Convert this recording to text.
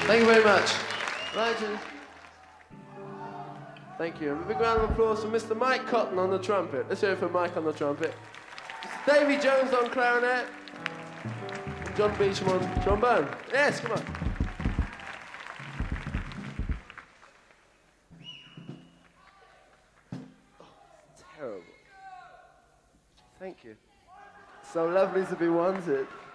Thank you very much. Right. Thank you. A big round of applause for Mr. Mike Cotton on the trumpet. Let's hear it for Mike on the trumpet. Davy Jones on clarinet. And John Beecham on trombone. Yes, come on. Oh, terrible. Thank you. So lovely to be wanted.